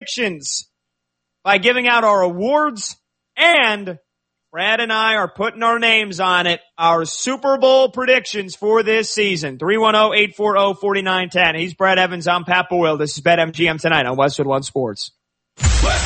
predictions by giving out our awards, and Brad and I are putting our names on it, our Super Bowl predictions for this season. 310-840-4910. He's Brad Evans. I'm Pat Boyle. This is BetMGM tonight on Westwood One Sports.